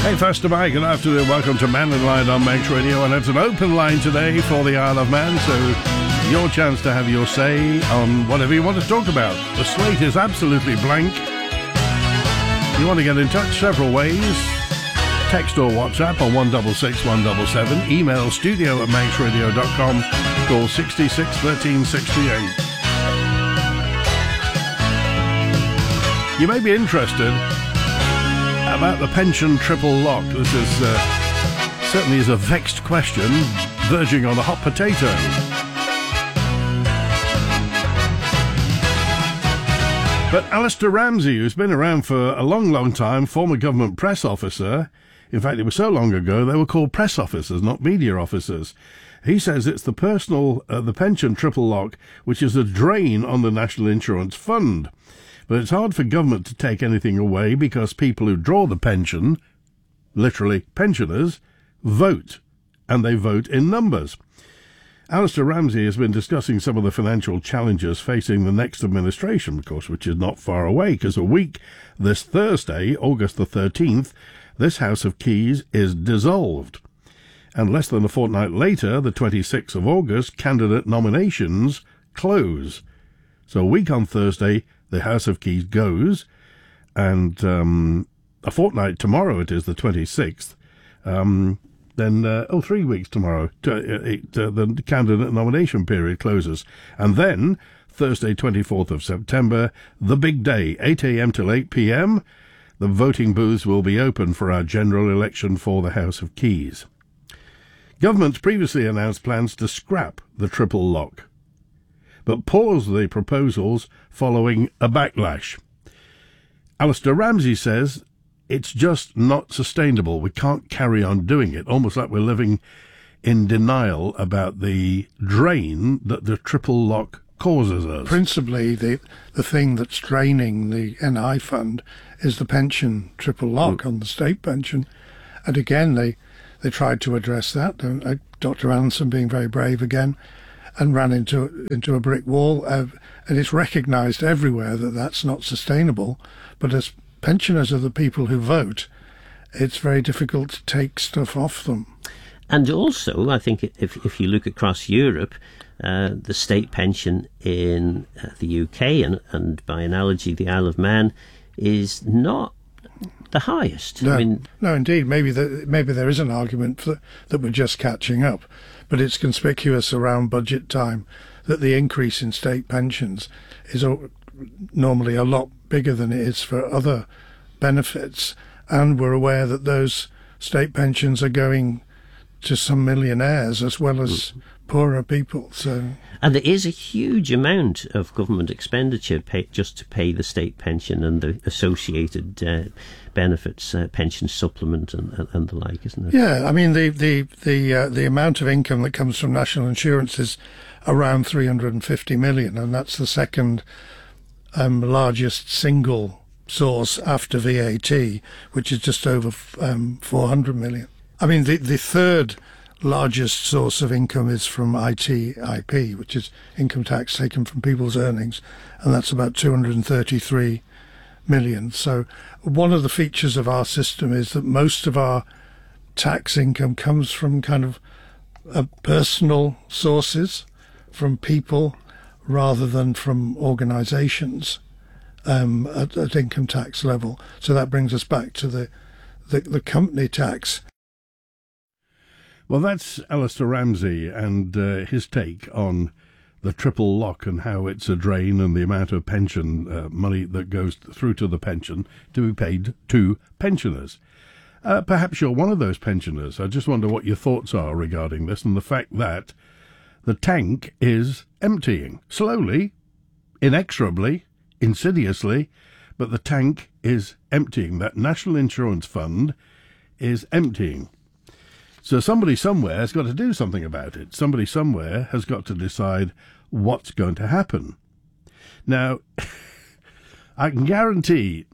Hey, first to Mike, good afternoon. Welcome to Man in Line on Manx Radio, and it's an open line today for the Isle of Man, so your chance to have your say on whatever you want to talk about. The slate is absolutely blank. You want to get in touch several ways. Text or WhatsApp on 166 177. Email studio@manxradio.com. Call 66 13 68. You may be interested about the pension triple lock. This is certainly is a vexed question, verging on a hot potato. But Alistair Ramsey, who's been around for a long, long time, former government press officer, in fact, it was so long ago they were called press officers, not media officers. He says it's the pension triple lock, which is a drain on the National Insurance Fund. But it's hard for government to take anything away because people who draw the pension, literally pensioners, vote, and they vote in numbers. Alistair Ramsey has been discussing some of the financial challenges facing the next administration, of course, which is not far away, because a week this Thursday, August the 13th, this House of Keys is dissolved. And less than a fortnight later, the 26th of August, candidate nominations close. So a week on Thursday, the House of Keys goes, and a fortnight tomorrow, it is the 26th, then 3 weeks tomorrow, the candidate nomination period closes. And then, Thursday 24th of September, the big day, 8 a.m. till 8 p.m, the voting booths will be open for our general election for the House of Keys. Government's previously announced plans to scrap the triple lock, but pause the proposals following a backlash. Alistair Ramsey says it's just not sustainable. We can't carry on doing it, almost like we're living in denial about the drain that the triple lock causes us. Principally, the thing that's draining the NI fund is the pension triple lock on the state pension. And again, they tried to address that. Dr. Allinson being very brave again, and ran into a brick wall, and it's recognised everywhere that that's not sustainable. But as pensioners are the people who vote, it's very difficult to take stuff off them. And also, I think if you look across Europe, the state pension in the UK and by analogy the Isle of Man is not the highest. No, indeed. Maybe there is an argument that we're just catching up. But it's conspicuous around budget time that the increase in state pensions is normally a lot bigger than it is for other benefits. And we're aware that those state pensions are going to some millionaires as well as poorer people. And there is a huge amount of government expenditure just to pay the state pension and the associated benefits, pension supplement and the like, isn't it? Yeah, I mean the amount of income that comes from national insurance is around 350 million, and that's the second largest single source after VAT, which is just over 400 million. I mean the third largest source of income is from ITIP, which is income tax taken from people's earnings, and that's about 233 million. So one of the features of our system is that most of our tax income comes from kind of personal sources, from people, rather than from organisations at income tax level. So that brings us back to the company tax. Well, that's Alistair Ramsey and his take on the triple lock and how it's a drain and the amount of pension money that goes through to the pension to be paid to pensioners. Perhaps you're one of those pensioners. I just wonder what your thoughts are regarding this and the fact that the tank is emptying. Slowly, inexorably, insidiously, but the tank is emptying. That National Insurance Fund is emptying. So somebody somewhere has got to do something about it. Somebody somewhere has got to decide what's going to happen. Now, I can guarantee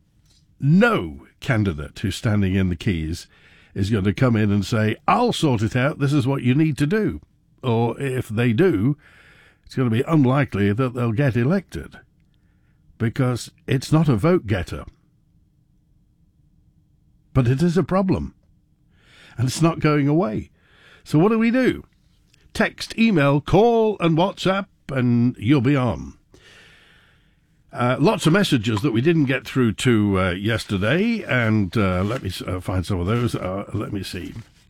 no candidate who's standing in the Keys is going to come in and say, I'll sort it out, this is what you need to do. Or if they do, it's going to be unlikely that they'll get elected, because it's not a vote getter. but it is a problem, and it's not going away. So what do? Text, email, call, and WhatsApp, and you'll be on. Lots of messages that we didn't get through to yesterday, and let me find some of those. Let me see.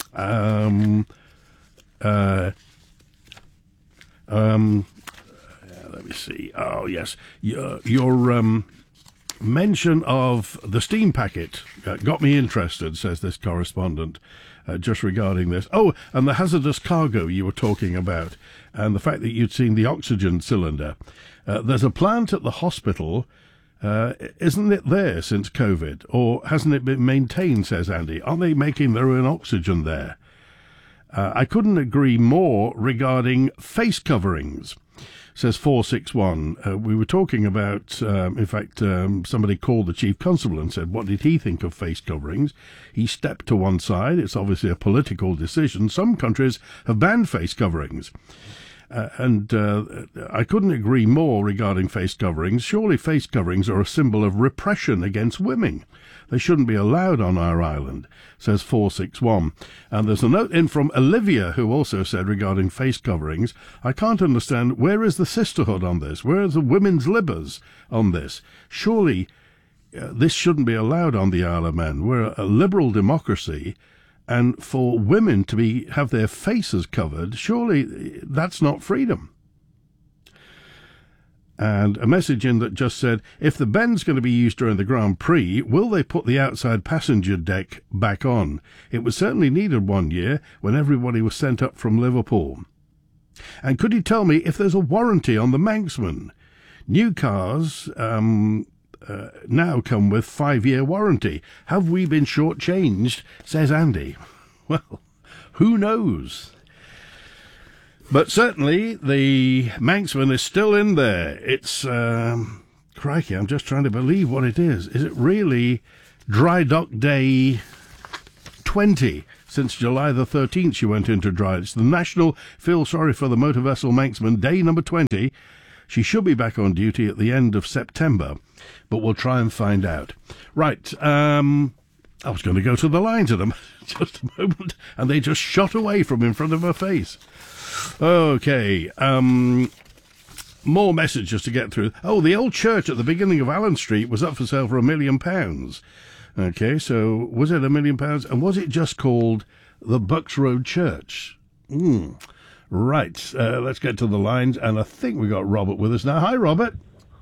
Let me see. Oh, yes. Your mention of the steam packet got me interested, says this correspondent, just regarding this. Oh, and the hazardous cargo you were talking about, and the fact that you'd seen the oxygen cylinder. There's a plant at the hospital. Isn't it there since COVID? Or hasn't it been maintained, says Andy? Are they making their own oxygen there? I couldn't agree more regarding face coverings, says 461. We were talking about, in fact, somebody called the chief constable and said, what did he think of face coverings? He stepped to one side. It's obviously a political decision. Some countries have banned face coverings. And I couldn't agree more regarding face coverings. Surely face coverings are a symbol of repression against women. They shouldn't be allowed on our island, says 461. And there's a note in from Olivia, who also said regarding face coverings, I can't understand, where is the sisterhood on this? Where are the women's libbers on this? Surely this shouldn't be allowed on the Isle of Man. We're a liberal democracy, and for women to have their faces covered, surely that's not freedom. And a message in that just said, if the Ben's going to be used during the Grand Prix, will they put the outside passenger deck back on? It was certainly needed one year when everybody was sent up from Liverpool. And could you tell me if there's a warranty on the Manxman? New cars now come with 5-year warranty. Have we been shortchanged, says Andy. Well, who knows? But certainly the Manxman is still in there. It's, crikey, I'm just trying to believe what it is. Is it really Dry Dock Day 20? Since July the 13th she went into dry. It's the National Feel Sorry for the Motor Vessel Manxman Day number 20. She should be back on duty at the end of September, but we'll try and find out. Right, I was going to go to the lines of them just a moment, and they just shot away from in front of her face. Okay, more messages to get through. Oh, the old church at the beginning of Allen Street was up for sale for £1 million. Okay, so was it £1 million? And was it just called the Bucks Road Church? Right, let's get to the lines, and I think we got Robert with us now. Hi, Robert.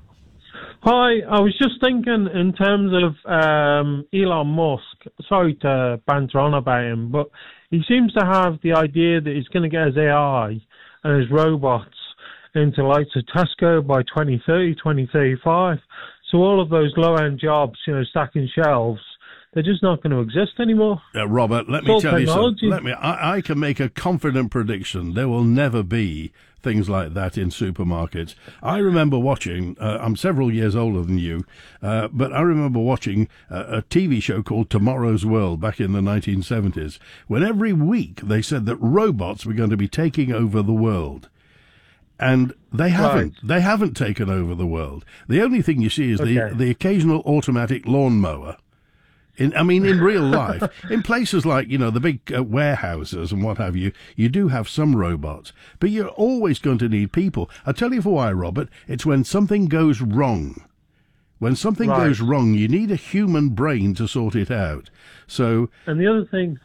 Hi, I was just thinking in terms of Elon Musk. Sorry to banter on about him, but he seems to have the idea that he's going to get his AI and his robots into likes of Tesco by 2030, 2035. So all of those low-end jobs, stacking shelves, they're just not going to exist anymore. Robert, let me tell you something. I can make a confident prediction. There will never be things like that in supermarkets. I remember watching, I'm several years older than you, but I remember watching a TV show called Tomorrow's World back in the 1970s, when every week they said that robots were going to be taking over the world. And they haven't. Right. They haven't taken over the world. The only thing you see is the occasional automatic lawnmower. In real life, in places like, the big warehouses and what have you, you do have some robots, but you're always going to need people. I'll tell you for why, Robert. It's when something goes wrong. When something goes wrong, you need a human brain to sort it out. So, and the other thing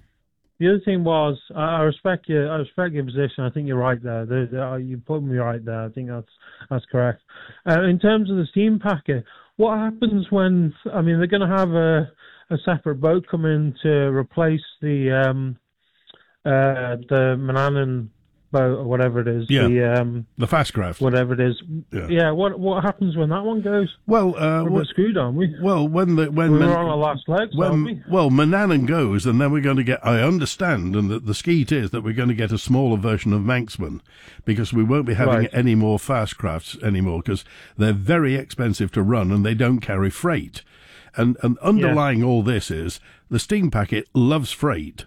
was, I respect your position. I think you're right there. You put me right there. I think that's correct. In terms of the steam packet, what happens when, they're going to have a separate boat come in to replace the Manannan boat or whatever it is. Yeah, the Fastcraft. Whatever it is. Yeah, what happens when that one goes? Well, we're screwed, aren't we? Well, when we're on our last legs, aren't we? Well, Manannan goes, and then we're going to get, I understand, and the skeet is that we're going to get a smaller version of Manxman, because we won't be having any more Fastcrafts anymore, because they're very expensive to run, and they don't carry freight. And underlying all this is, the steam packet loves freight.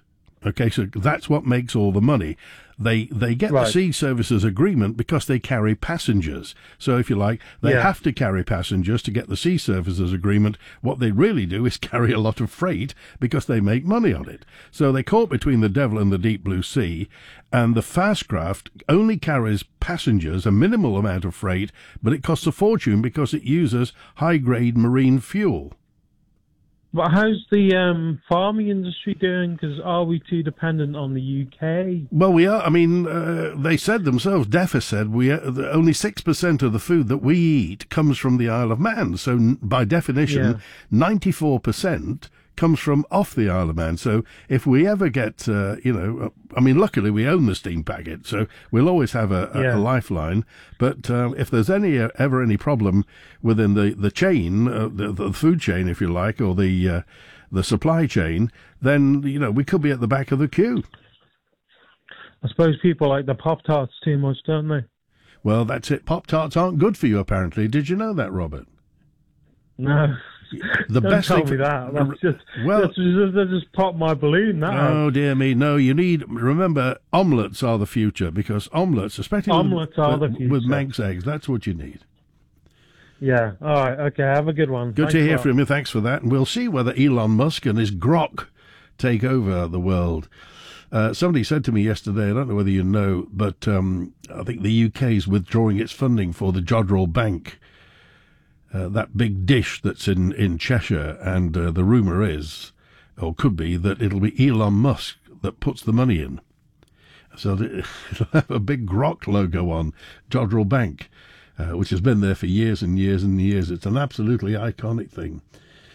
Okay, so that's what makes all the money. They get the sea services agreement because they carry passengers. So if you like, they have to carry passengers to get the sea services agreement. What they really do is carry a lot of freight because they make money on it. So they're caught between the devil and the deep blue sea, and the Fastcraft only carries passengers, a minimal amount of freight, but it costs a fortune because it uses high-grade marine fuel. But how's the farming industry doing? Because are we too dependent on the UK? Well, we are. I mean, they said themselves, DEFRA said, only 6% of the food that we eat comes from the Isle of Man. So by definition, 94% comes from off the Isle of Man. So if we ever get, I mean, luckily we own the steam packet, so we'll always have a lifeline. But if there's ever any problem within the chain, the food chain, if you like, or the supply chain, then, we could be at the back of the queue. I suppose people like the Pop-Tarts too much, don't they? Well, that's it. Pop-Tarts aren't good for you, apparently. Did you know that, Robert? No. Don't tell me that. That just popped my balloon now. Oh, dear me. No, remember, omelettes are the future, because omelettes, especially with Manx eggs, that's what you need. Yeah. All right. Okay. Have a good one. Good to hear from you. Thanks for that. And we'll see whether Elon Musk and his grok take over the world. Somebody said to me yesterday, I don't know whether you know, but I think the UK is withdrawing its funding for the Jodrell Bank. That big dish that's in Cheshire, and the rumour is, or could be, that it'll be Elon Musk that puts the money in. So it'll have a big grok logo on Jodrell Bank, which has been there for years and years and years. It's an absolutely iconic thing.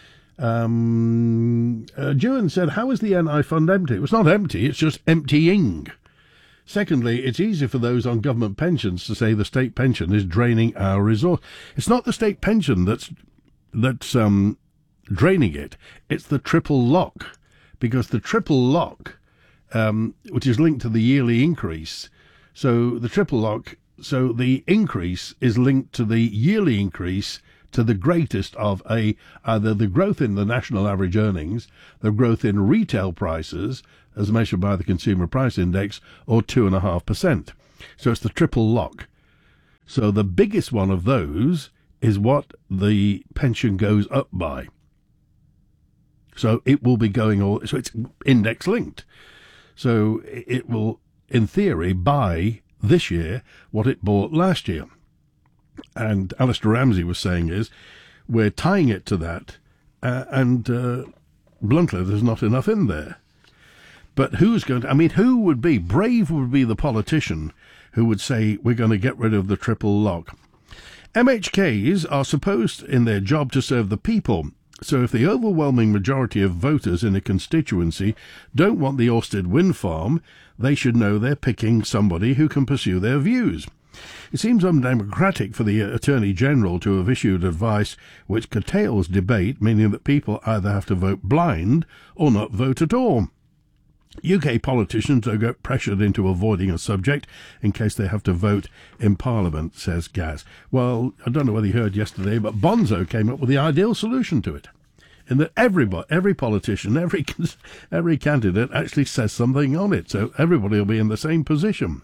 Juan said, how is the NI fund empty? It's not empty, it's just emptying. Secondly, it's easy for those on government pensions to say the state pension is draining our resource. It's not the state pension that's draining it. It's the triple lock, because the triple lock, which is linked to the yearly increase. So the increase is linked to the yearly increase, to the greatest of either the growth in the national average earnings, the growth in retail prices, as measured by the Consumer Price Index, or 2.5%. So it's the triple lock. So the biggest one of those is what the pension goes up by. So it will be so it's index linked. So it will, in theory, buy this year what it bought last year. And Alistair Ramsey was saying we're tying it to that, and bluntly, there's not enough in there. But who would be brave would be the politician who would say we're going to get rid of the triple lock. MHKs are supposed in their job to serve the people. So if the overwhelming majority of voters in a constituency don't want the Orsted wind farm, they should know they're picking somebody who can pursue their views. It seems undemocratic for the Attorney General to have issued advice which curtails debate, meaning that people either have to vote blind or not vote at all. UK politicians don't get pressured into avoiding a subject in case they have to vote in Parliament, says Gaz. Well, I don't know whether you heard yesterday, but Bonzo came up with the ideal solution to it. In that every politician, every candidate actually says something on it, so everybody will be in the same position.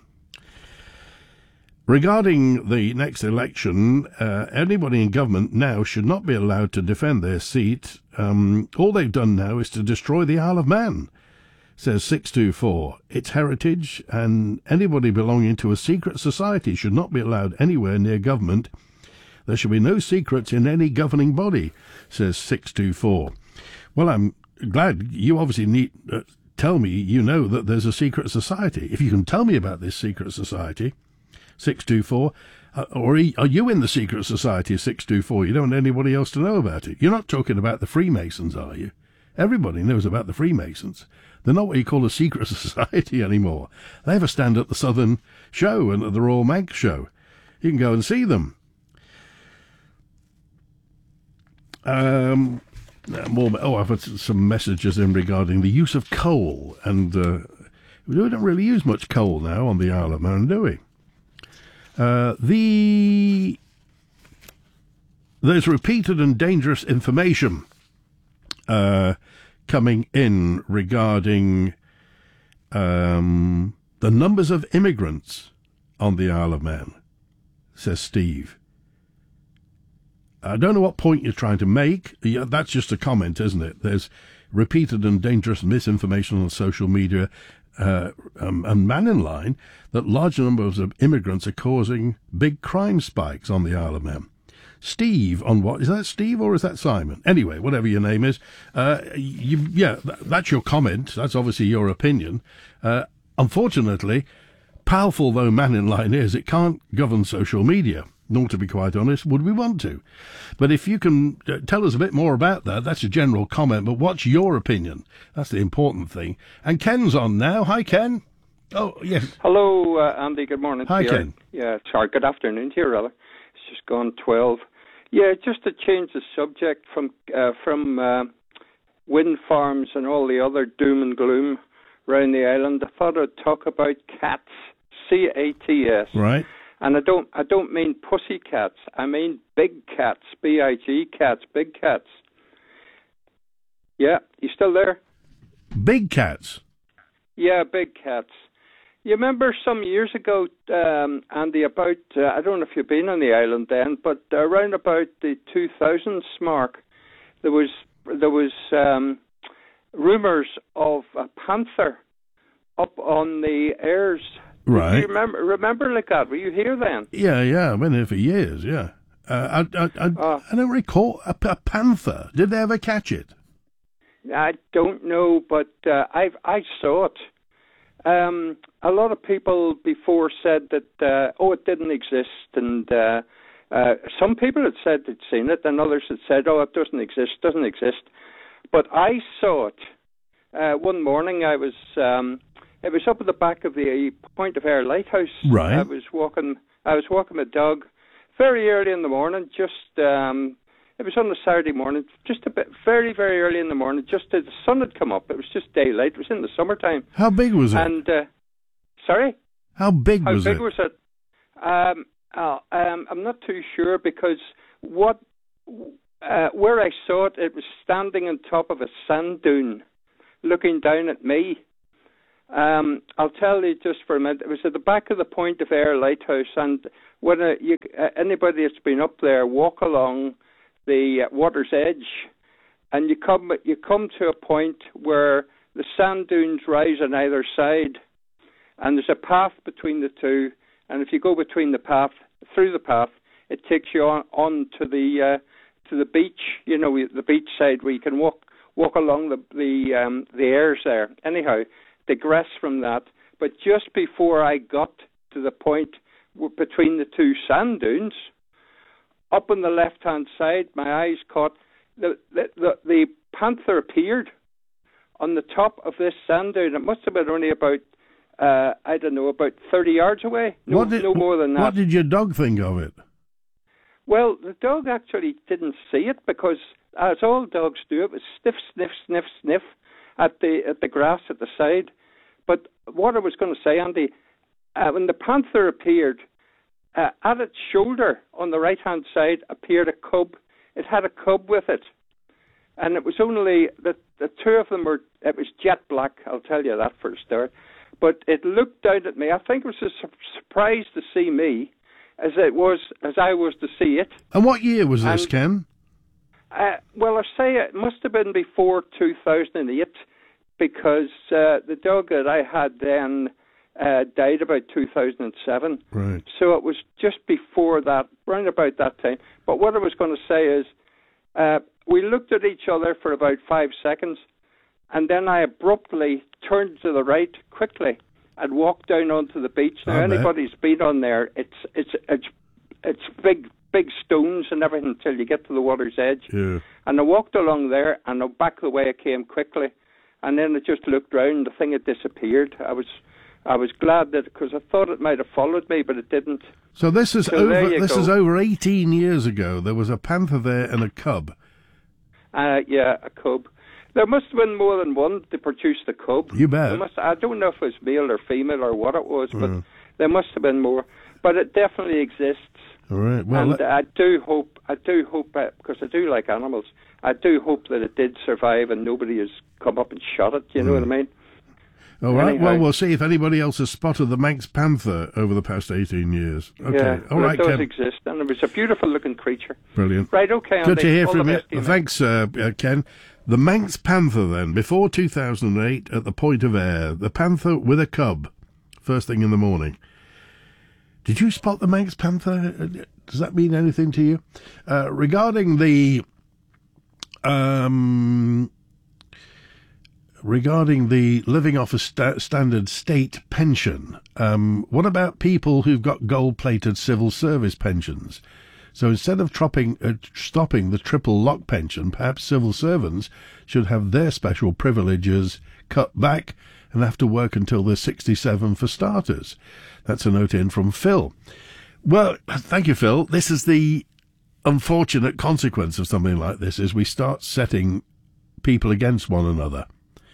Regarding the next election, anybody in government now should not be allowed to defend their seat. All they've done now is to destroy the Isle of Man, says 624. Its heritage, and anybody belonging to a secret society should not be allowed anywhere near government. There should be no secrets in any governing body, says 624. Well, I'm glad you obviously need tell me you know that there's a secret society. If you can tell me about this secret society, 624, or are you in the secret society, 624? You don't want anybody else to know about it. You're not talking about the Freemasons, are you? Everybody knows about the Freemasons. They're not what you call a secret society anymore. They have a stand at the Southern Show and at the Royal Manx Show. You can go and see them. I've had some messages in regarding the use of coal, and we don't really use much coal now on the Isle of Man, do we? There's repeated and dangerous information coming in regarding the numbers of immigrants on the Isle of Man, says Steve. I don't know what point you're trying to make. Yeah, that's just a comment, isn't it? There's repeated and dangerous misinformation on social media and man in line that large numbers of immigrants are causing big crime spikes on the Isle of Man. Steve, on what? Is that Steve or is that Simon? Anyway, whatever your name is, that's your comment. That's obviously your opinion. Unfortunately, powerful though man in line is, it can't govern social media. Nor, to be quite honest, would we want to. But if you can tell us a bit more about that, that's a general comment, but what's your opinion? That's the important thing. And Ken's on now. Hi, Ken. Oh, yes. Hello, Andy. Good morning. Hi, Ken. Yeah, sorry, good afternoon to you, rather. It's just gone 12. Yeah, just to change the subject from wind farms and all the other doom and gloom around the island, I thought I'd talk about cats, C-A-T-S. Right. And I don't mean pussy cats. I mean big cats, B-I-G cats, big cats. Yeah, you still there? Big cats? Yeah, big cats. You remember some years ago, Andy, about, I don't know if you've been on the island then, but around about the 2000s mark, there was rumours of a panther up on the Ayers. Right. Do you remember like that? Were you here then? Yeah, I've been here for years, yeah. I don't recall a panther. Did they ever catch it? I don't know, but I saw it. A lot of people before said that, it didn't exist, and some people had said they'd seen it, and others had said, it doesn't exist. But I saw it. One morning it was up at the back of the Point of Ayre Lighthouse. Right. I was walking my dog very early in the morning, it was on a Saturday morning, just a bit, very, very early in the morning, just as the sun had come up. It was just daylight. It was in the summertime. How big was it? And, sorry? How big was it? How big was it? I'm not too sure because where I saw it, it was standing on top of a sand dune, looking down at me. I'll tell you just for a minute. It was at the back of the Point of Ayre Lighthouse, and when anybody that's been up there, walk along the water's edge, and you come to a point where the sand dunes rise on either side, and there's a path between the two. And if you go through the path, it takes you on to the beach. You know, the beach side where you can walk along the Ayres there. Anyhow, digress from that. But just before I got to the point between the two sand dunes, up on the left-hand side, my eyes caught the panther appeared on the top of this sand dune. It must have been only about, about 30 yards away. No more than that. What did your dog think of it? Well, the dog actually didn't see it because, as all dogs do, it was sniff, sniff, sniff, sniff at the grass at the side. But what I was going to say, Andy, when the panther appeared, at its shoulder on the right-hand side appeared a cub. It had a cub with it. And it was only, the two of them it was jet black, I'll tell you that for a start. But it looked down at me. I think it was a surprise to see me as I was to see it. And what year was this, Ken? Well, I say it must have been before 2008 because the dog that I had then died about 2007. Right. So it was just before that, round about that time. But what I was going to say is we looked at each other for about 5 seconds, and then I abruptly turned to the right quickly and walked down onto the beach. Now, anybody's been on there, it's big stones and everything until you get to the water's edge. Yeah. And I walked along there, and back the way I came quickly. And then I just looked round, the thing had disappeared. I was glad that, because I thought it might have followed me, but it didn't. So this is over 18 years ago. There was a panther there and a cub. Yeah, a cub. There must have been more than one to produce the cub. You bet. I don't know if it was male or female or what it was, but there must have been more. But it definitely exists. All right. Well, and I do hope, because I do like animals, I do hope that it did survive and nobody has come up and shot it. You know what I mean? All right. Anyhow. Well, we'll see if anybody else has spotted the Manx panther over the past 18 years. Okay. Yeah, All right, it does Ken. exist, and it was a beautiful-looking creature. Brilliant. Right, okay, Andy. Good to hear All from the you. best to mate. Thanks, Ken. The Manx panther, then, before 2008 at the Point of Ayr. The panther with a cub, first thing in the morning. Did you spot the Manx panther? Does that mean anything to you? Regarding the living off a standard state pension, what about people who've got gold-plated civil service pensions? So instead of stopping the triple lock pension, perhaps civil servants should have their special privileges cut back and have to work until they're 67 for starters. That's a note in from Phil. Well, thank you, Phil. This is the unfortunate consequence of something like this, is we start setting people against one another.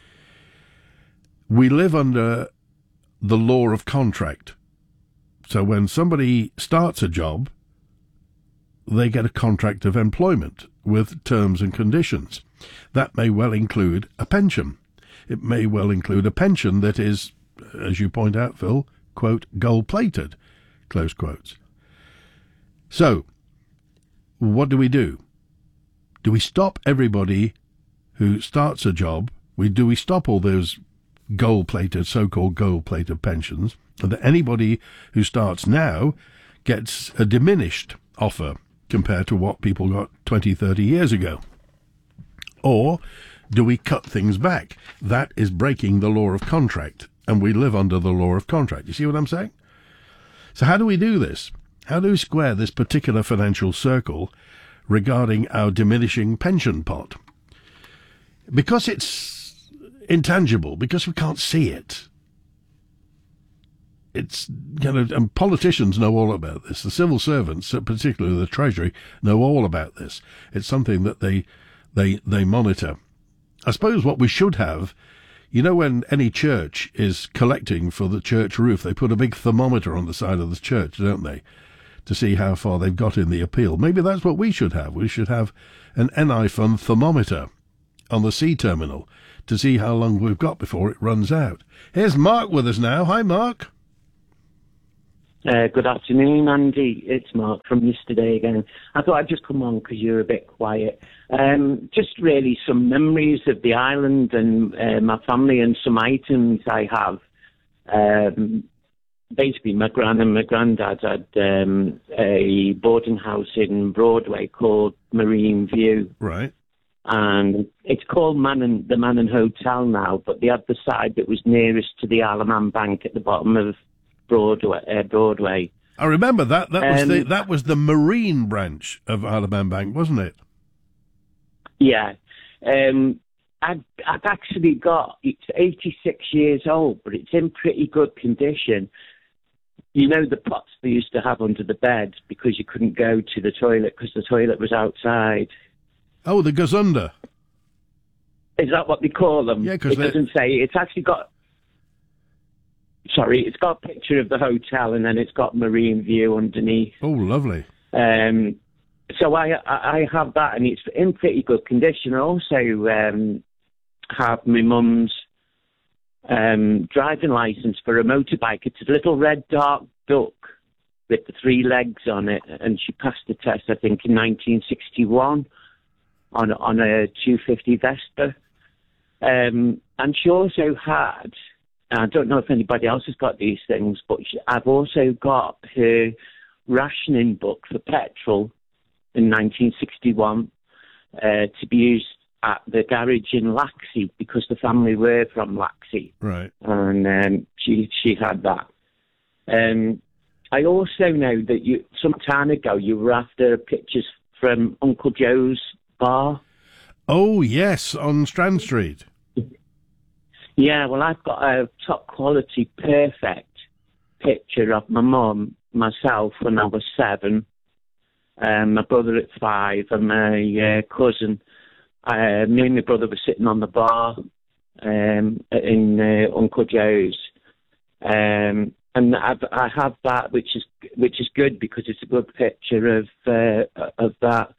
We live under the law of contract. So when somebody starts a job, they get a contract of employment with terms and conditions. That may well include a pension. It may well include a pension that is, as you point out, Phil, quote, gold-plated, close quotes. So, what do? Do we stop everybody who starts a job? Do we stop all those gold-plated, so-called gold-plated pensions, and that anybody who starts now gets a diminished offer compared to what people got 20, 30 years ago? Or do we cut things back? That is breaking the law of contract, and we live under the law of contract. You see what I'm saying? So how do we do this? How do we square this particular financial circle regarding our diminishing pension pot? Because it's intangible, because we can't see it. It's and politicians know all about this. The civil servants, particularly the Treasury, know all about this. It's something that they monitor. I suppose what we should have, when any church is collecting for the church roof, they put a big thermometer on the side of the church, don't they, to see how far they've got in the appeal. Maybe that's what we should have. We should have an NI Fund thermometer on the sea terminal to see how long we've got before it runs out. Here's Mark with us now. Hi, Mark. Good afternoon, Andy. It's Mark from yesterday again. I thought I'd just come on because you're a bit quiet. Just really some memories of the island and my family and some items I have. Basically, my gran and my granddad had a boarding house in Broadway called Marine View. Right. And it's called the Mannon Hotel now, but they had the side that was nearest to the Isle of Man Bank at the bottom of Broadway. I remember that. That was the marine branch of Isle of Man Bank, wasn't it? Yeah. I've actually it's 86 years old, but it's in pretty good condition. You know the pots they used to have under the bed because you couldn't go to the toilet because the toilet was outside. Oh, the gazunda. Is that what they call them? Yeah, because it doesn't say. It's actually got. Sorry, it's got a picture of the hotel and then it's got Marine View underneath. Oh, lovely. So I have that and it's in pretty good condition. I also have my mum's driving licence for a motorbike. It's a little red dark duck with the 3 legs on it, and she passed the test, I think, in 1961 on a 250 Vespa. And she also had, I don't know if anybody else has got these things, but I've also got her rationing book for petrol in 1961 to be used at the garage in Laxey because the family were from Laxey. Right. And she had that. I also know that some time ago you were after pictures from Uncle Joe's bar. Oh, yes, on Strand Street. Yeah, well, I've got a top quality, perfect picture of my mum, myself when I was 7, my brother at 5, and my cousin. Me and my brother were sitting on the bar in Uncle Joe's, and I have that, which is good because it's a good picture of that.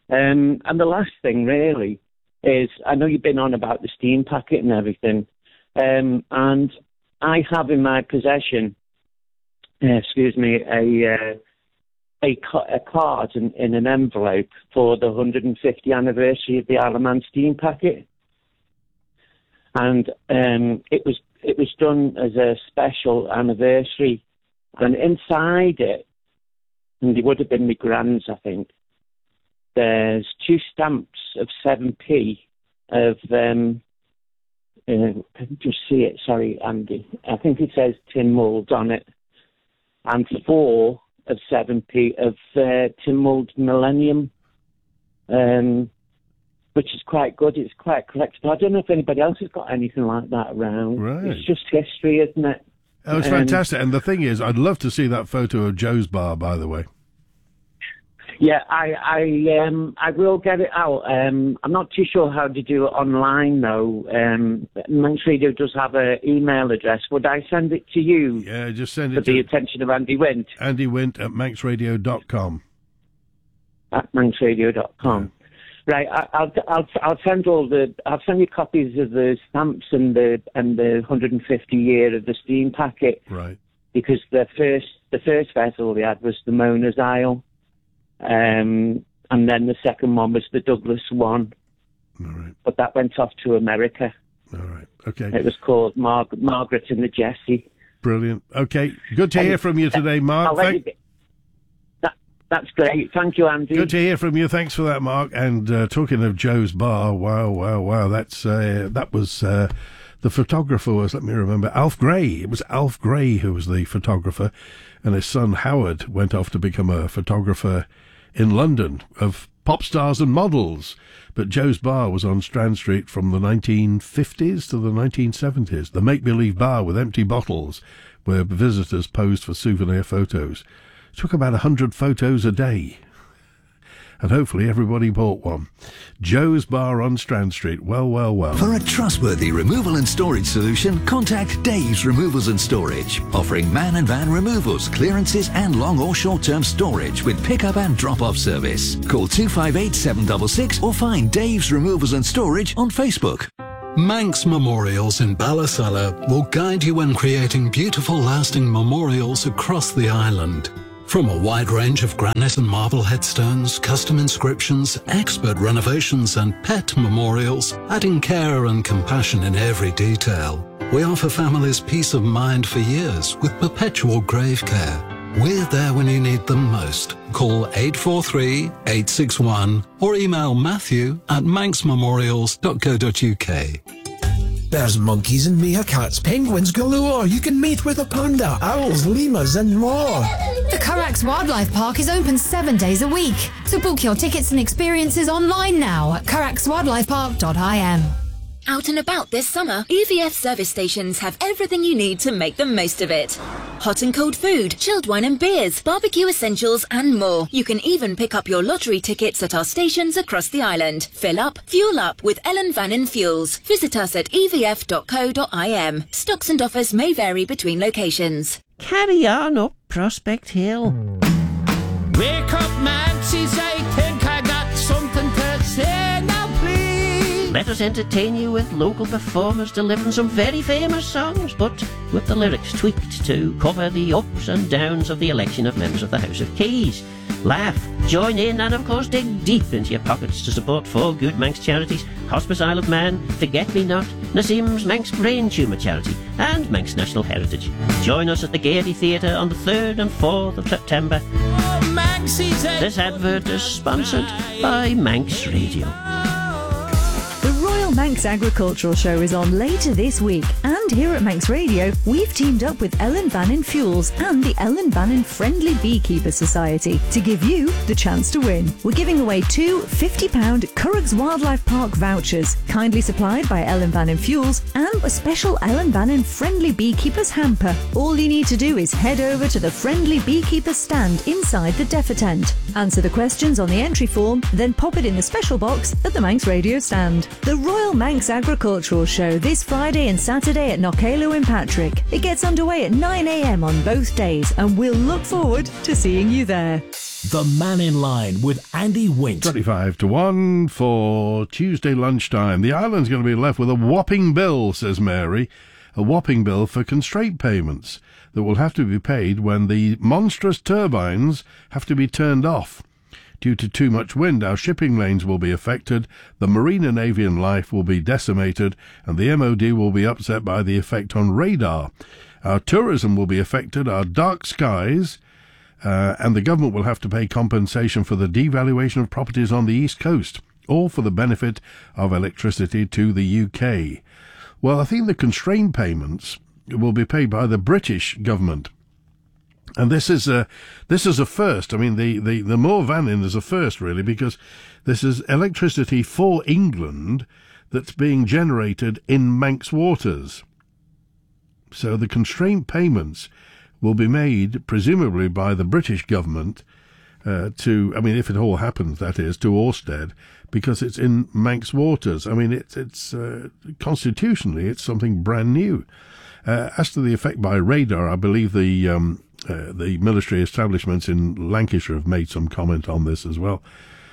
And the last thing really is, I know you've been on about the steam packet and everything. And I have in my possession, a card in an envelope for the 150th anniversary of the Isle of Man steam packet. And it was done as a special anniversary. And inside it, and it would have been my grand's, I think, there's 2 stamps of 7p of, just see it, sorry, Andy. I think it says Tynwald on it. And 4 of 7p of Tynwald Millennium, which is quite good. It's quite collectible. I don't know if anybody else has got anything like that around. Right. It's just history, isn't it? Oh, it's fantastic. And the thing is, I'd love to see that photo of Joe's Bar, by the way. Yeah, I will get it out. I'm not too sure how to do it online, though. Manx Radio does have an email address. Would I send it to you? Yeah, just send it for the attention of Andy Wint. Andy Wint at manxradio.com. At manxradio.com. Right, I'll send I'll send you copies of the stamps and the 150 year of the steam packet. Right. Because the first vessel we had was the Mona's Isle, and then the second one was the Douglas one. All right. But that went off to America. All right. Okay. It was called Margaret and the Jessie. Brilliant. Okay. Good to hear from you today, Mark. That's great. Thank you, Andy. Good to hear from you. Thanks for that, Mark. And talking of Joe's Bar, wow. That was the photographer was, let me remember, Alf Gray. It was Alf Gray who was the photographer, and his son Howard went off to become a photographer in London of pop stars and models. But Joe's Bar was on Strand Street from the 1950s to the 1970s. The make-believe bar with empty bottles where visitors posed for souvenir photos. Took about 100 photos a day. And hopefully everybody bought one. Joe's Bar on Strand Street. Well. For a trustworthy removal and storage solution, contact Dave's Removals and Storage, offering man and van removals, clearances and long or short-term storage with pick-up and drop-off service. Call 258 766 or find Dave's Removals and Storage on Facebook. Manx Memorials in Ballasalla will guide you in creating beautiful, lasting memorials across the island. From a wide range of granite and marble headstones, custom inscriptions, expert renovations and pet memorials, adding care and compassion in every detail. We offer families peace of mind for years with perpetual grave care. We're there when you need them most. Call 843-861 or email matthew@manxmemorials.co.uk. There's monkeys and meerkats, penguins galore. You can meet with a panda, owls, lemurs and more. The Currachs Wildlife Park is open 7 days a week. So book your tickets and experiences online now at currachswildlifepark.im. Out and about this summer, EVF service stations have everything you need to make the most of it. Hot and cold food, chilled wine and beers, barbecue essentials and more. You can even pick up your lottery tickets at our stations across the island. Fill up, fuel up with Ellen Vannin Fuels. Visit us at evf.co.im. Stocks and offers may vary between locations. Carry on up Prospect Hill. Wake up, Manxies, I think I got something to say now, please. Let us entertain you with local performers delivering some very famous songs, but with the lyrics tweaked to cover the ups and downs of the election of members of the House of Keys. Laugh, join in, and of course dig deep into your pockets to support 4 good Manx charities: Hospice Isle of Man, Forget Me Not, Nassim's Manx Brain Tumour Charity, and Manx National Heritage. Join us at the Gaiety Theatre on the 3rd and 4th of September. This advert is sponsored by Manx Radio. The Royal Manx Agricultural Show is on later this week, and here at Manx Radio we've teamed up with Ellen Vannin Fuels and the Ellen Vannin Friendly Beekeeper Society to give you the chance to win. We're giving away 2 £50 Currachs Wildlife Park vouchers, kindly supplied by Ellen Vannin Fuels, and a special Ellen Vannin Friendly Beekeepers hamper. All you need to do is head over to the Friendly Beekeeper stand inside the DEFA tent. Answer the questions on the entry form, then pop it in the special box at the Manx Radio stand. The Royal Manx Agricultural Show this Friday and Saturday at Knockalow in Patrick. It gets underway at 9 a.m. on both days, and we'll look forward to seeing you there. The Man in Line with Andy Wint. 25 to 1 for Tuesday lunchtime. The island's going to be left with a whopping bill, says Mary. A whopping bill for constraint payments that will have to be paid when the monstrous turbines have to be turned off. Due to too much wind, our shipping lanes will be affected, the marine and avian life will be decimated, and the MOD will be upset by the effect on radar. Our tourism will be affected, our dark skies, and the government will have to pay compensation for the devaluation of properties on the East Coast, all for the benefit of electricity to the UK. Well, I think the constraint payments will be paid by the British government. And this is a first. I mean, the Moore Vannin is a first, really, because this is electricity for England that's being generated in Manx waters. So the constraint payments will be made, presumably, by the British government if it all happens, that is, to Orsted, because it's in Manx waters. I mean, it's constitutionally, it's something brand new. As to the effect by radar, I believe the military establishments in Lancashire have made some comment on this as well.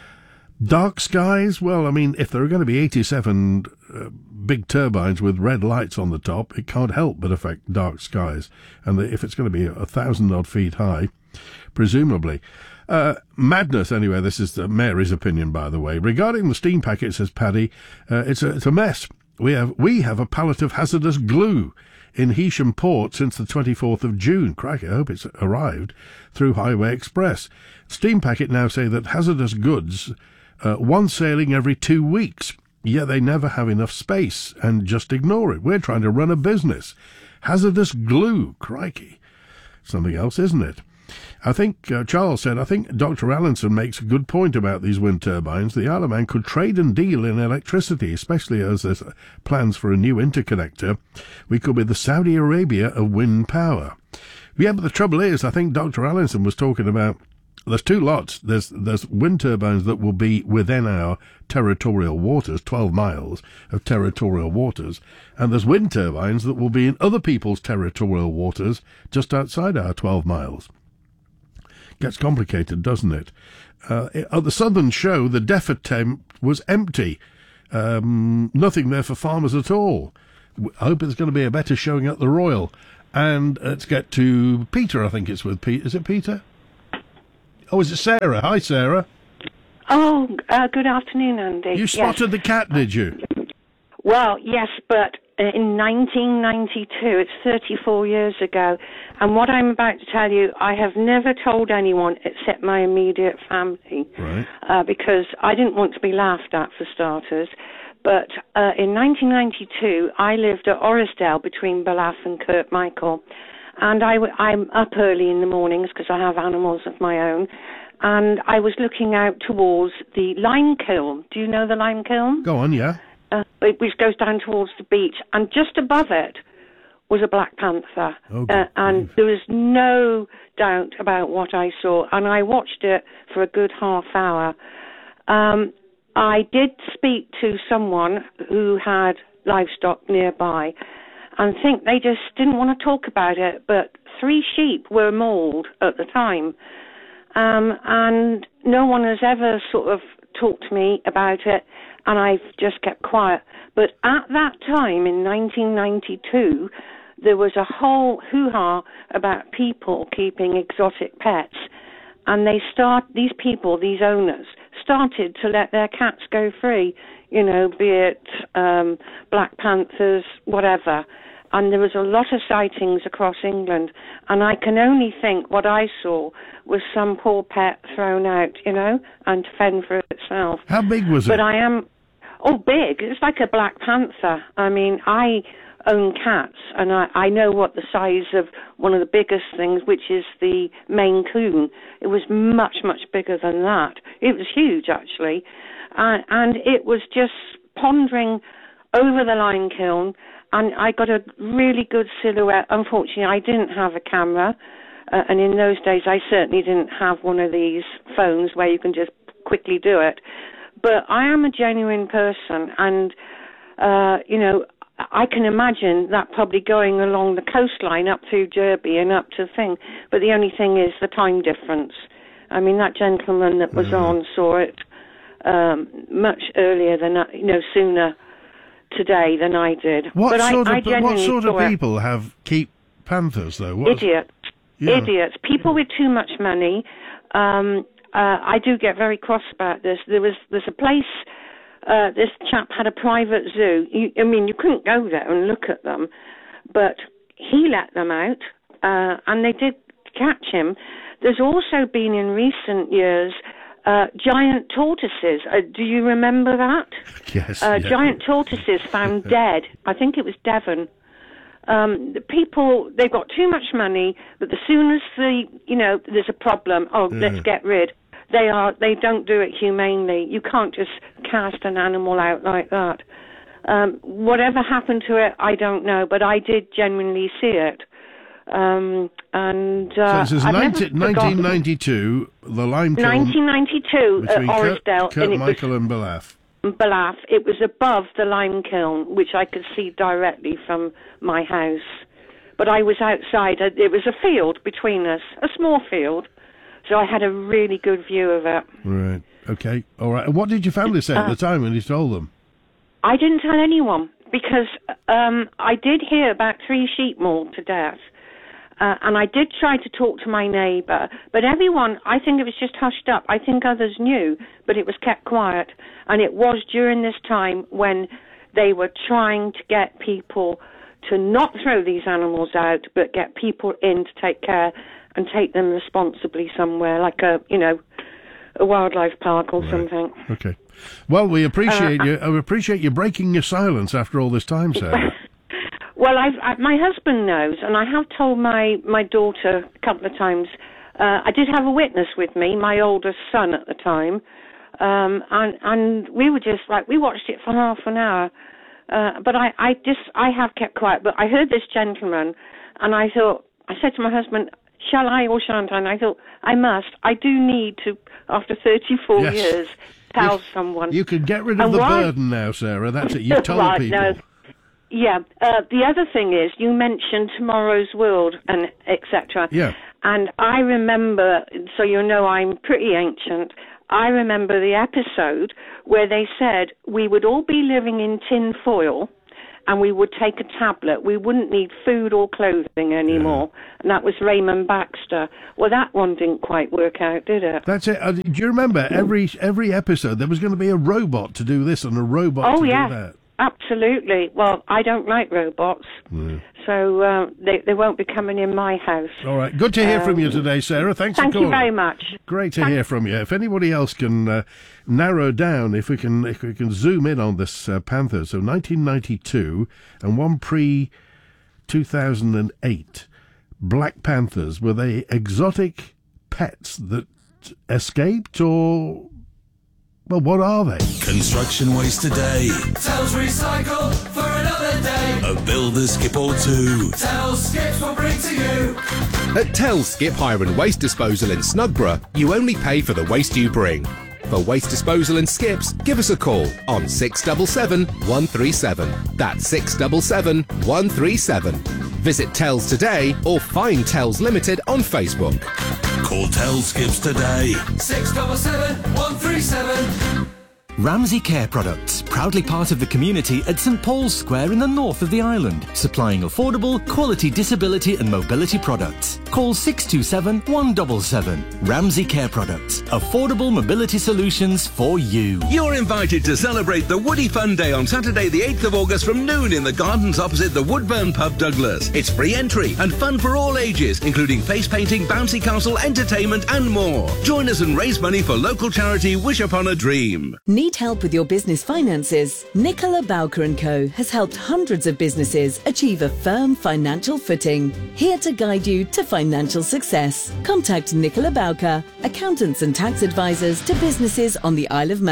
Dark skies, well, I mean, if there are going to be 87 big turbines with red lights on the top, it can't help but affect dark skies. And if it's going to be 1,000-odd feet high, presumably. Madness, anyway, this is Mary's opinion, by the way. Regarding the steam packet, says Paddy, it's a mess. We have a pallet of hazardous glue in Heysham Port since the 24th of June. Crikey, I hope it's arrived through Highway Express. Steam packet now say that hazardous goods, one sailing every 2 weeks. Yet they never have enough space and just ignore it. We're trying to run a business. Hazardous glue, crikey. Something else, isn't it? I think, Charles said, I think Dr. Allinson makes a good point about these wind turbines. The Isle of Man could trade and deal in electricity, especially as there's plans for a new interconnector. We could be the Saudi Arabia of wind power. Yeah, but the trouble is, I think Dr. Allinson was talking about, there's two lots. There's wind turbines that will be within our territorial waters, 12 miles of territorial waters, and there's wind turbines that will be in other people's territorial waters just outside our 12 miles. Gets complicated, doesn't it? At the Southern Show, the DEF attempt was empty. Nothing there for farmers at all. I hope it's going to be a better showing at the Royal. And let's get to Peter, I think it's with Pete. Is it Peter? Oh, is it Sarah? Hi, Sarah. Oh, good afternoon, Andy. You spotted the cat, did you? Well, yes, but in 1992, it's 34 years ago, and what I'm about to tell you, I have never told anyone except my immediate family, right. Because I didn't want to be laughed at, for starters. But in 1992, I lived at Orrisdale between Ballaugh and Kirkmichael, and I'm up early in the mornings because I have animals of my own, and I was looking out towards the lime kiln. Do you know the lime kiln? Go on, yeah. Which goes down towards the beach, and just above it was a black panther. And there was no doubt about what I saw, and I watched it for a good half hour. I did speak to someone who had livestock nearby, and think they just didn't want to talk about it, but 3 sheep were mauled at the time. And no one has ever sort of talked to me about it, and I've just kept quiet. But at that time, in 1992, there was a whole hoo-ha about people keeping exotic pets, and these people, these owners, started to let their cats go free, you know, be it black panthers, whatever. And there was a lot of sightings across England, and I can only think what I saw was some poor pet thrown out, you know, and to fend for itself. How big was it? But big. It's like a black panther. I mean, I own cats, and I know what the size of one of the biggest things, which is the Maine Coon. It was much, much bigger than that. It was huge, actually. And it was just pondering over the lime kiln, and I got a really good silhouette. Unfortunately, I didn't have a camera, and in those days I certainly didn't have one of these phones where you can just quickly do it. But I am a genuine person, and, you know, I can imagine that probably going along the coastline up through Derby and up to the thing. But the only thing is the time difference. I mean, that gentleman that was on saw it much earlier than sooner today than I did. What sort of people keep panthers though? Idiots. Idiots. People with too much money. I do get very cross about this. There's a place. This chap had a private zoo. You couldn't go there and look at them, but he let them out, and they did catch him. There's also been in recent years giant tortoises. Do you remember that? Yes. Giant tortoises found dead. I think it was Devon. The people, they've got too much money, but as soon as there's a problem, let's get rid. They don't do it humanely. You can't just cast an animal out like that. Whatever happened to it, I don't know, but I did genuinely see it. So this is 1992, the lime kiln. 1992 at Orisdale. Michael and Ballaugh. It was above the lime kiln, which I could see directly from my house. But I was outside. It was a field between us, a small field. So I had a really good view of it. Right. Okay. All right. And what did your family say at the time when you told them? I didn't tell anyone because I did hear about 3 sheep mauled to death. And I did try to talk to my neighbour, but everyone, I think it was just hushed up. I think others knew, but it was kept quiet. And it was during this time when they were trying to get people to not throw these animals out, but get people in to take care and take them responsibly somewhere, like a wildlife park or something. Okay. Well, we appreciate you. I appreciate you breaking your silence after all this time, Sarah. Well, my husband knows, and I have told my daughter a couple of times. I did have a witness with me, my oldest son at the time, and we were just we watched it for half an hour. But I have kept quiet. But I heard this gentleman, and I said to my husband, shall I or shan't I? And I thought, I must. I do need to, after 34 years, tell someone. You can get rid of the burden now, Sarah. That's it. You've told people. No. Yeah. The other thing is, you mentioned Tomorrow's World and etc. Yeah. And I remember, so I'm pretty ancient, I remember the episode where they said we would all be living in tin foil and we would take a tablet. We wouldn't need food or clothing anymore. Yeah. And that was Raymond Baxter. Well, that one didn't quite work out, did it? That's it. Do you remember every episode there was going to be a robot to do this and a robot to do that? Absolutely. Well, I don't like robots, so they won't be coming in my house. All right. Good to hear from you today, Sarah. Thanks for calling. Thank you very much. Great to hear from you. If anybody else can narrow down, if we can zoom in on this panther, so 1992 and one pre-2008, Black Panthers, were they exotic pets that escaped or... Well, what are they? Construction waste today. Tells recycle for another day. A builder skip or two. Tells Skips will bring to you. At Tells Skip Hire and Waste Disposal in Snugborough, you only pay for the waste you bring. For waste disposal and skips, give us a call on 677 137. That's 677 137. Visit Tells today or find Tells Limited on Facebook. Call Tells Skips today. 677 137. Ramsey Care Products, proudly part of the community at St Paul's Square in the north of the island, supplying affordable, quality disability and mobility products. Call 627 177. Ramsey Care Products, affordable mobility solutions for you. You're invited to celebrate the Woody Fun Day on Saturday the 8th of August from noon in the gardens opposite the Woodburn Pub Douglas. It's free entry and fun for all ages, including face painting, bouncy castle, entertainment and more. Join us and raise money for local charity Wish Upon a Dream. Need help with your business finances? Nicola Bowker & Co. has helped hundreds of businesses achieve a firm financial footing. Here to guide you to financial success. Contact Nicola Bowker, accountants and tax advisors to businesses on the Isle of Man.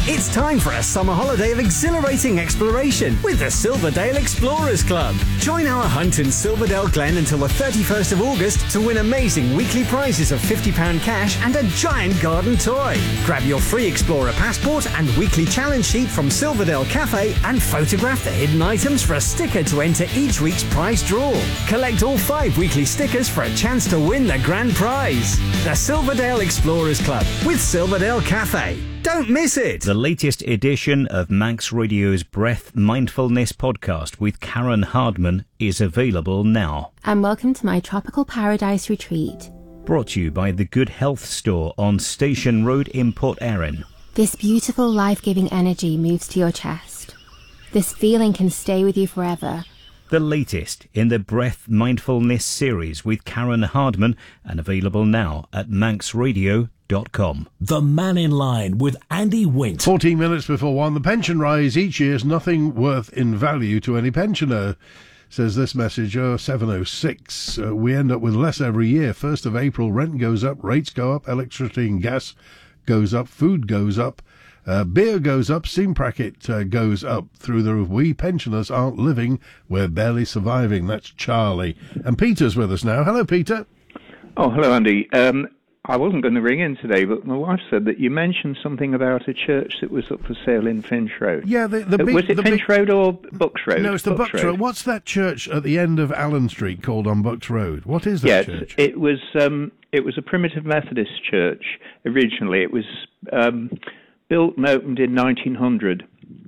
It's time for a summer holiday of exhilarating exploration with the Silverdale Explorers Club. Join our hunt in Silverdale Glen until the 31st of August to win amazing weekly prizes of £50 cash and a giant garden toy. Grab your free Explorer passport and weekly challenge sheet from Silverdale Cafe and photograph the hidden items for a sticker to enter each week's prize draw. Collect all 5 weekly stickers for a chance to win the grand prize. The Silverdale Explorers Club with Silverdale Cafe. Don't miss it! The latest edition of Manx Radio's Breath Mindfulness podcast with Karen Hardman is available now. And welcome to my tropical paradise retreat. Brought to you by the Good Health Store on Station Road in Port Erin. This beautiful life-giving energy moves to your chest. This feeling can stay with you forever. The latest in the Breath Mindfulness series with Karen Hardman and available now at manxradio.com. The Man in Line with Andy Wint. 14 minutes before 1. The pension rise each year is nothing worth in value to any pensioner, says this message. 706. We end up with less every year. 1st of April, rent goes up, rates go up, electricity and gas goes up, food goes up, beer goes up, steam packet goes up through the roof. We pensioners aren't living, we're barely surviving. That's Charlie. And Peter's with us now. Hello, Peter. Oh, hello, Andy. I wasn't going to ring in today, but my wife said that you mentioned something about a church that was up for sale in Finch Road. Yeah, was it Finch Road or Bucks Road? No, it's the Bucks Road. What's that church at the end of Allen Street called on Bucks Road? What is that church? It was a primitive Methodist church originally. It was built and opened in 1900,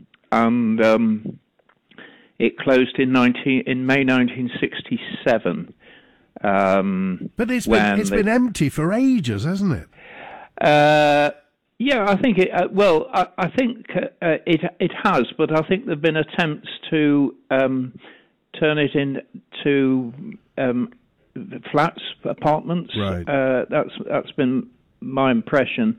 and it closed in May 1967. But it's been empty for ages, hasn't it? Yeah, I think it. I think it has, but I think there've been attempts to turn it into flats, apartments. Right. That's been my impression.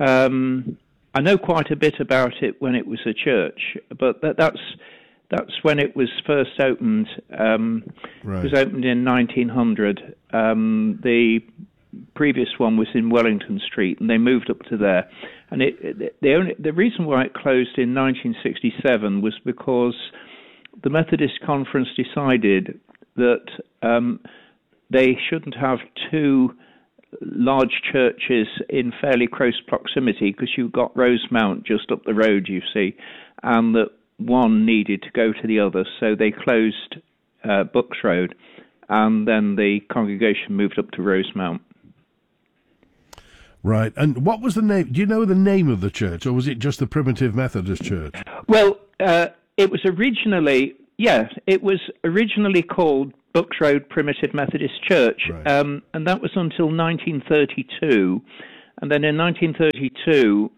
I know quite a bit about it when it was a church, but that's when it was first opened. Right. It was opened in 1900. The previous one was in Wellington Street, and they moved up to there. And the reason why it closed in 1967 was because the Methodist Conference decided that they shouldn't have two large churches in fairly close proximity, because you've got Rosemount just up the road, you see, and that one needed to go to the other, so they closed Bucks Road, and then the congregation moved up to Rosemount. Right, and what was the name? Do you know the name of the church, or was it just the Primitive Methodist Church? Well, it was originally called Bucks Road Primitive Methodist Church, right. And that was until 1932, and then in 1932,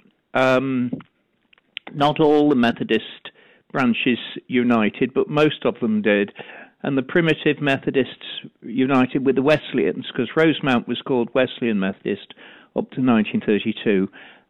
not all the Methodist branches united, but most of them did, and the Primitive Methodists united with the Wesleyans, because Rosemount was called Wesleyan Methodist up to 1932.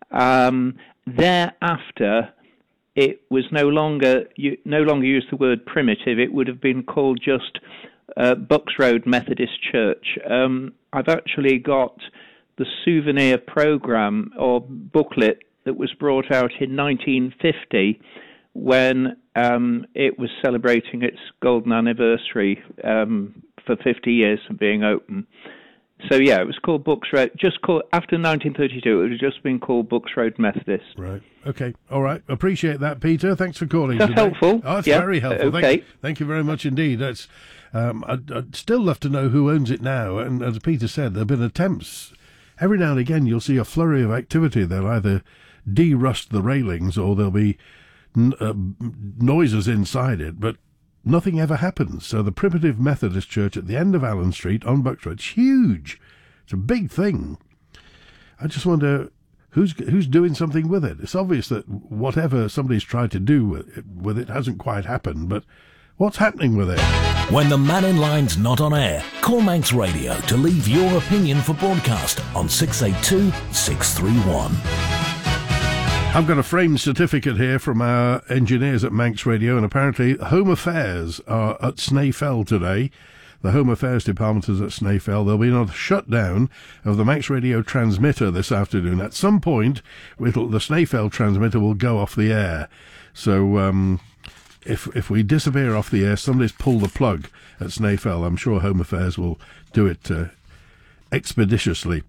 Thereafter, it was no longer used the word primitive. It would have been called just Bucks Road Methodist Church. I've actually got the souvenir program or booklet that was brought out in 1950 when it was celebrating its golden anniversary for 50 years of being open. So yeah, it was called Bucks Road. After 1932, it had just been called Bucks Road Methodist. Right. Okay. All right. Appreciate that, Peter. Thanks for calling. That's today. helpful. Oh, that's yeah. very helpful. Okay. Thank you very much indeed. That's. I'd still love to know who owns it now. And as Peter said, there have been attempts. Every now and again, you'll see a flurry of activity. They'll either de-rust the railings or there'll be noises inside it, but nothing ever happens. So the Primitive Methodist Church at the end of Allen Street on Bucks Road, it's huge. It's a big thing. I just wonder who's doing something with it. It's obvious that whatever somebody's tried to do with it hasn't quite happened, but what's happening with it? When the Man in Line's not on air, call Manx Radio to leave your opinion for broadcast on 682 631. I've got a framed certificate here from our engineers at Manx Radio, and apparently Home Affairs are at Snaefell today. The Home Affairs Department is at Snaefell. There'll be another shutdown of the Manx Radio transmitter this afternoon. At some point, the Snaefell transmitter will go off the air. So if we disappear off the air, somebody's pulled the plug at Snaefell. I'm sure Home Affairs will do it expeditiously.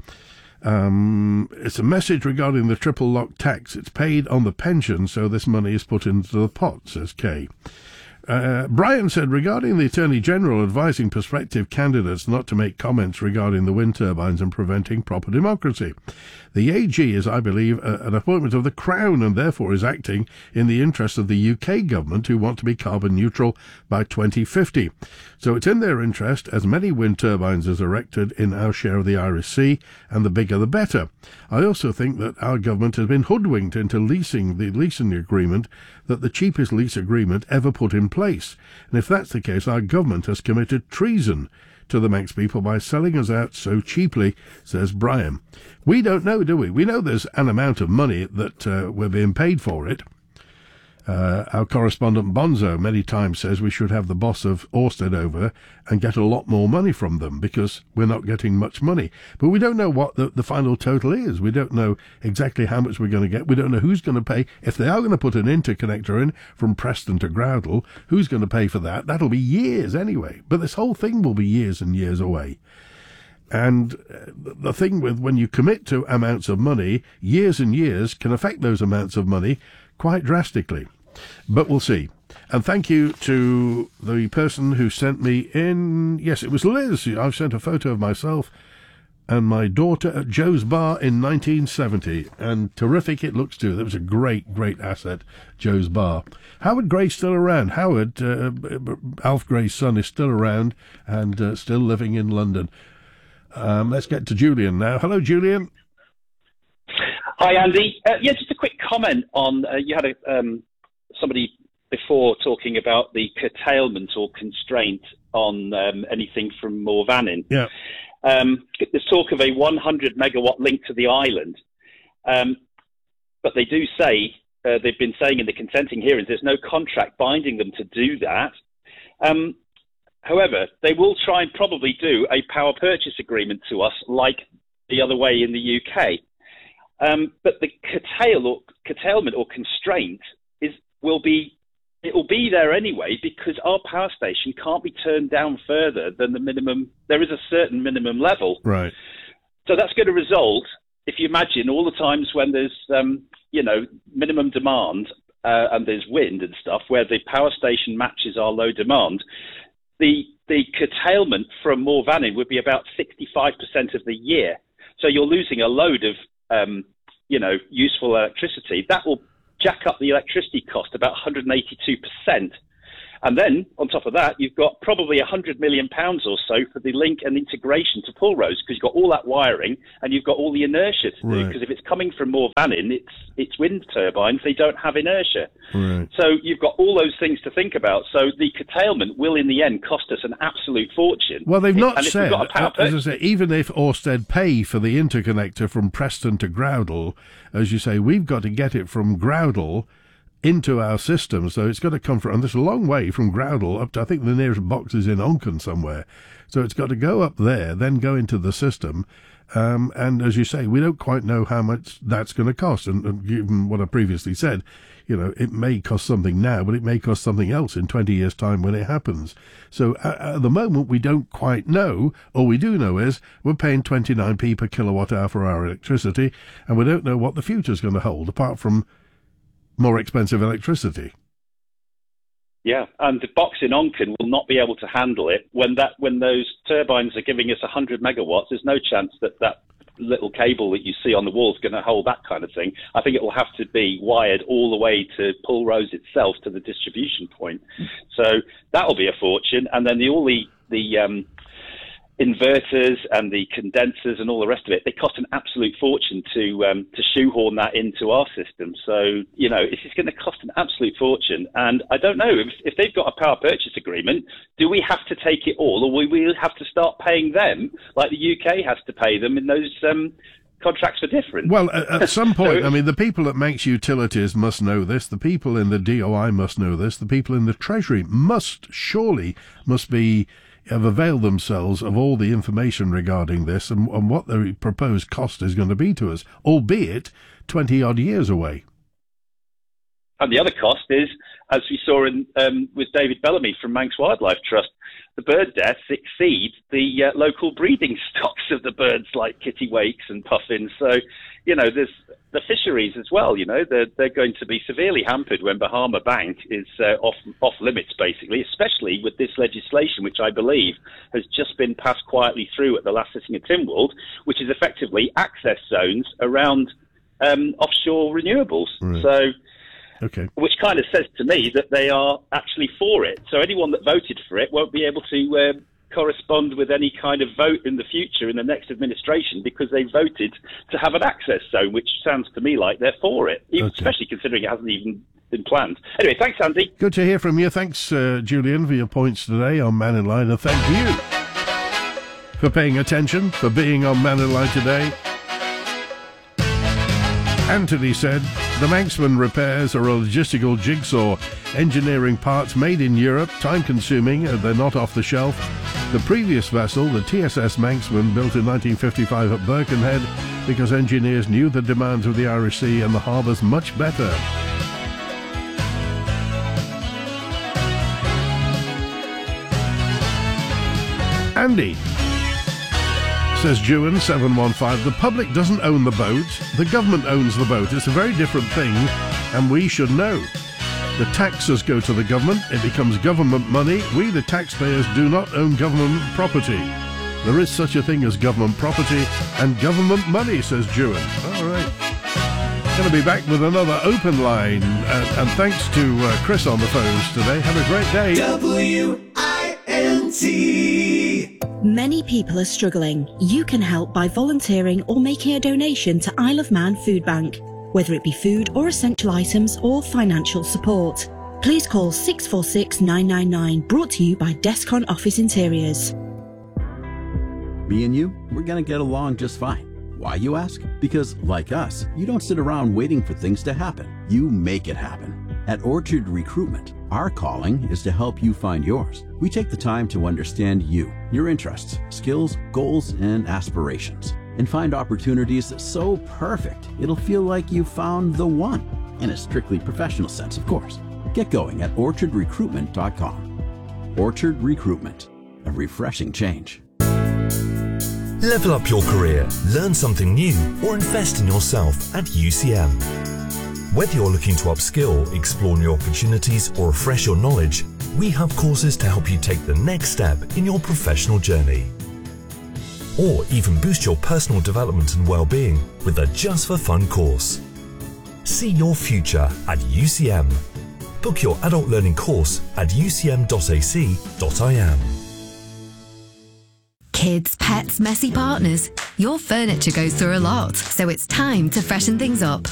It's a message regarding the triple lock tax. It's paid on the pension, so this money is put into the pot, says Kay. Brian said, regarding the Attorney General advising prospective candidates not to make comments regarding the wind turbines and preventing proper democracy. The AG is, I believe, an appointment of the Crown and therefore is acting in the interest of the UK government, who want to be carbon neutral by 2050. So it's in their interest, as many wind turbines as erected in our share of the Irish Sea, and the bigger the better. I also think that our government has been hoodwinked into leasing the leasing agreement, that the cheapest lease agreement ever put in place. And if that's the case, our government has committed treason to the Manx people by selling us out so cheaply, says Brian. We don't know, do we? We know there's an amount of money that we're being paid for it. Our correspondent Bonzo many times says we should have the boss of Orsted over and get a lot more money from them, because we're not getting much money. But we don't know what the final total is. We don't know exactly how much we're going to get. We don't know who's going to pay. If they are going to put an interconnector in from Preston to Groudle, who's going to pay for that? That'll be years anyway. But this whole thing will be years and years away. And the thing with when you commit to amounts of money, years and years can affect those amounts of money quite drastically. But we'll see. And thank you to the person who sent me in. Yes, it was Liz. I've sent a photo of myself and my daughter at Joe's Bar in 1970. And terrific it looks too. That was a great, great asset, Joe's Bar. Howard Gray's still around. Howard, Alf Gray's son, is still around and still living in London. Let's get to Julian now. Hello, Julian. Hi, Andy. Just a quick comment on, you had somebody before talking about the curtailment or constraint on anything from Morvannin. Yeah. There's talk of a 100 megawatt link to the island. But they do say, they've been saying in the consenting hearings, there's no contract binding them to do that. However, they will try and probably do a power purchase agreement to us like the other way in the UK. But the curtailment or constraint will be there anyway, because our power station can't be turned down further than the minimum. There is a certain minimum level. Right. So that's going to result, if you imagine all the times when there's, minimum demand and there's wind and stuff, where the power station matches our low demand, the curtailment from Morvannin would be about 65% of the year. So you're losing a load of, useful electricity. That will jack up the electricity cost about 182%. And then, on top of that, you've got probably £100 million or so for the link and integration to Pulrose, because you've got all that wiring and you've got all the inertia to do. Because if it's coming from Morvannin, it's wind turbines, they don't have inertia. Right. So you've got all those things to think about. So the curtailment will, in the end, cost us an absolute fortune. Well, they've not said, as I say, even if Orsted pay for the interconnector from Preston to Groudle, as you say, we've got to get it from Groudle into our system, so it's got to come from, and there's a long way from Groudle up to, I think the nearest box is in Onken somewhere, so it's got to go up there, then go into the system, and as you say, we don't quite know how much that's going to cost, and given what I previously said, it may cost something now, but it may cost something else in 20 years' time when it happens. So at the moment, we don't quite know. All we do know is we're paying 29p per kilowatt hour for our electricity, and we don't know what the future's going to hold, apart from more expensive electricity. Yeah, and the box in Onken will not be able to handle it. When those turbines are giving us 100 megawatts, there's no chance that little cable that you see on the wall is going to hold that kind of thing. I think it will have to be wired all the way to Pulrose itself, to the distribution point. So that'll be a fortune. And then all the inverters and the condensers and all the rest of it, they cost an absolute fortune to shoehorn that into our system. So, it's just going to cost an absolute fortune. And I don't know, if they've got a power purchase agreement, do we have to take it all, or will we have to start paying them like the UK has to pay them in those contracts for difference? Well, at some point, the people at Manx Utilities must know this, the people in the DOI must know this, the people in the Treasury must be have availed themselves of all the information regarding this and what the proposed cost is going to be to us, albeit 20-odd years away. And the other cost is, as we saw with David Bellamy from Manx Wildlife Trust, the bird deaths exceed the local breeding stocks of the birds like kittiwakes and puffins. So, there's the fisheries as well. They're going to be severely hampered when Bahama Bank is off limits, basically, especially with this legislation, which I believe has just been passed quietly through at the last sitting of Tynwald, which is effectively access zones around offshore renewables. Right. So. Okay. Which kind of says to me that they are actually for it. So anyone that voted for it won't be able to correspond with any kind of vote in the future in the next administration because they voted to have an access zone, which sounds to me like they're for it, especially considering it hasn't even been planned. Anyway, thanks, Andy. Good to hear from you. Thanks, Julian, for your points today on Man in Line, and thank you for paying attention, for being on Man in Line today. Anthony said, the Manxman repairs are a logistical jigsaw. Engineering parts made in Europe, time-consuming, they're not off the shelf. The previous vessel, the TSS Manxman, built in 1955 at Birkenhead because engineers knew the demands of the Irish Sea and the harbours much better. Andy says Jewan 715, the public doesn't own the boat, the government owns the boat. It's a very different thing, and we should know. The taxes go to the government, it becomes government money. We, the taxpayers, do not own government property. There is such a thing as government property and government money, says Jewan. All right. Going to be back with another open line, and thanks to Chris on the phones today. Have a great day. WINT. Many people are struggling. You can help by volunteering or making a donation to Isle of Man Food Bank, whether it be food or essential items or financial support. Please call 646 999, brought to you by Descon Office Interiors. Me and you, we're going to get along just fine. Why, you ask? Because, like us, you don't sit around waiting for things to happen. You make it happen. At Orchard Recruitment, our calling is to help you find yours. We take the time to understand you, your interests, skills, goals, and aspirations, and find opportunities so perfect it'll feel like you found the one, in a strictly professional sense, of course. Get going at orchardrecruitment.com. Orchard Recruitment, a refreshing change. Level up your career, learn something new, or invest in yourself at UCM. Whether you're looking to upskill, explore new opportunities, or refresh your knowledge, we have courses to help you take the next step in your professional journey. Or even boost your personal development and well-being with a Just for Fun course. See your future at UCM. Book your adult learning course at ucm.ac.im. Kids, pets, messy partners. Your furniture goes through a lot, so it's time to freshen things up.